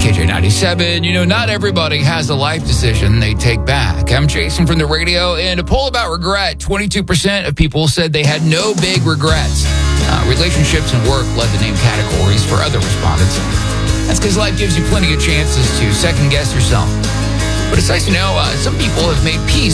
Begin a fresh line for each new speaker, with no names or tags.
KJ97. Not everybody has a life decision they take back. I'm Jason from the radio, and a poll about regret, 22% of people said they had no big regrets. Relationships and work led the name categories for other respondents. That's because life gives you plenty of chances to second-guess yourself. But it's nice to know some people have made peace